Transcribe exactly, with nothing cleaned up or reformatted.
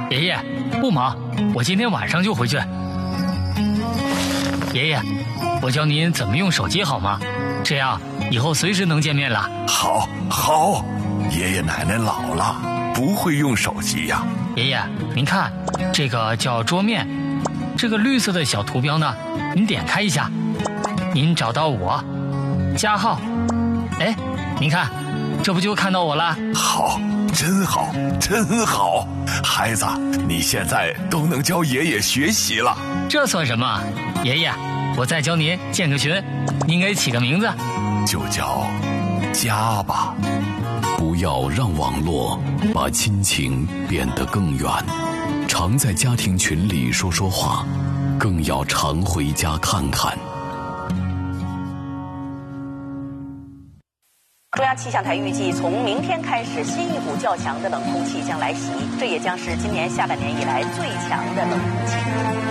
爷爷，不忙，我今天晚上就回去。爷爷，我教您怎么用手机好吗？这样以后随时能见面了。 好，好，爷爷奶奶老了，不会用手机呀。 爷爷，您看，这个叫桌面，这个绿色的小图标呢，您点开一下，您找到我，加号，哎，您看，这不就看到我了？ 好，真好，真好，孩子，你现在都能教爷爷学习了。 这算什么？爷爷，我再教您建个群，您给起个名字， 就叫家吧。 不要让网络把亲情变得更远，常在家庭群里说说话，更要常回家看看。 中央气象台预计，从明天开始，新一股较强的冷空气将来袭，这也将是今年下半年以来最强的冷空气。